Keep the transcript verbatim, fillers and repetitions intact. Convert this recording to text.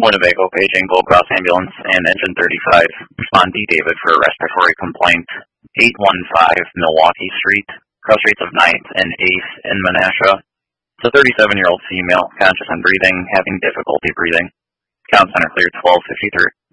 Winnebago paging Gold Cross Ambulance and Engine thirty-five. Respond D. David for a respiratory complaint. eight one five Milwaukee Street. Cross rates of ninth and eighth in Menasha. It's a thirty-seven-year-old female, conscious and breathing, having difficulty breathing. Count center clear twelve fifty-three.